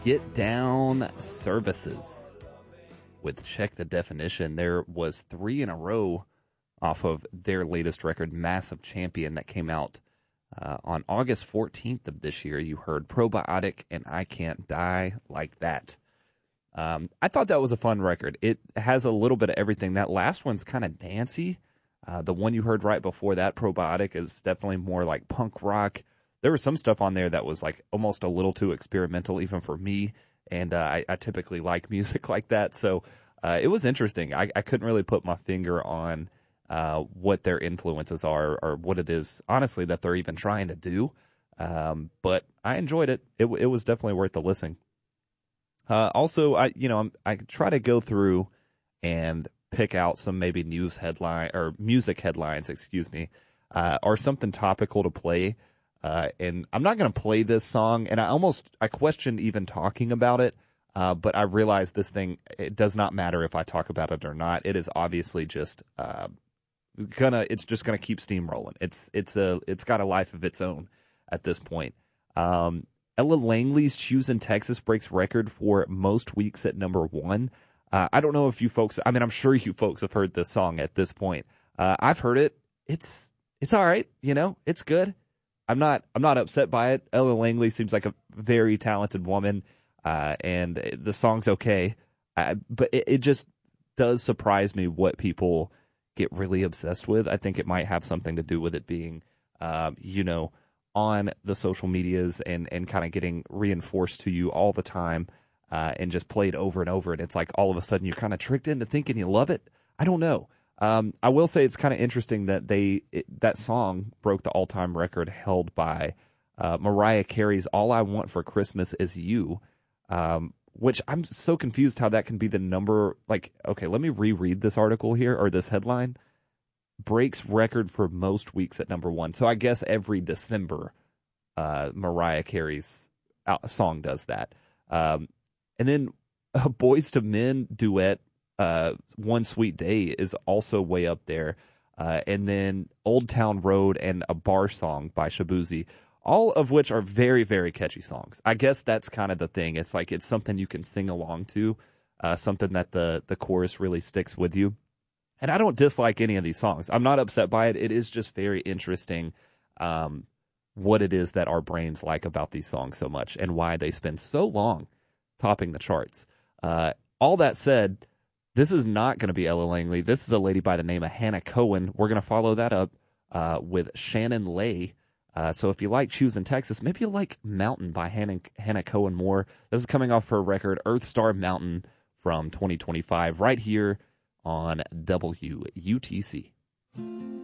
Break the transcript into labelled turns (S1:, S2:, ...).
S1: Get Down Services with Check the Definition. There was 3 in a row off of their latest record, Massive Champion, that came out on August 14th of this year. You heard Probiotic and I Can't Die Like That. I thought that was a fun record. It has a little bit of everything. That last one's kind of dancey. The one you heard right before that, Probiotic, is definitely more like punk rock. There was some stuff on there that was like almost a little too experimental, even for me. And I typically like music like that. So it was interesting. I couldn't really put my finger on what their influences are or what it is, honestly, that they're even trying to do. But I enjoyed it. It was definitely worth the listening. Also, I try to go through and pick out some maybe news headline or music headlines, or something topical to play. And I'm not going to play this song, and I questioned even talking about it. But I realized this thing, it does not matter if I talk about it or not. It is obviously just it's just gonna keep steamrolling. It's got a life of its own at this point. Ella Langley's Choosing Texas breaks record for most weeks at number 1. I don't know if you folks, I'm sure you folks have heard this song at this point. I've heard it. It's all right. It's good. I'm not upset by it. Ella Langley seems like a very talented woman, and the song's okay. But it just does surprise me what people get really obsessed with. I think it might have something to do with it being, on the social medias and kind of getting reinforced to you all the time, and just played over and over. And it's like all of a sudden you're kind of tricked into thinking you love it. I don't know. I will say it's kind of interesting that that song broke the all-time record held by Mariah Carey's All I Want for Christmas Is You, which I'm so confused how that can be the number. Like, okay, let me reread this article here, or this headline. Breaks record for most weeks at number 1. So I guess every December, Mariah Carey's song does that. And then a Boyz II Men duet, One Sweet Day, is also way up there. And then Old Town Road and A Bar Song by Shabuzi, all of which are very, very catchy songs. I guess that's kind of the thing. It's like it's something you can sing along to, something that the chorus really sticks with you. And I don't dislike any of these songs. I'm not upset by it. It is just very interesting what it is that our brains like about these songs so much and why they spend so long topping the charts. All that said, this is not going to be Ella Langley. This is a lady by the name of Hannah Cohen. We're going to follow that up with Shannon Lay. So if you like Choosing Texas, maybe you like Mountain by Hannah Cohen more. This is coming off her record, Earth Star Mountain, from 2025, right here on WUTC.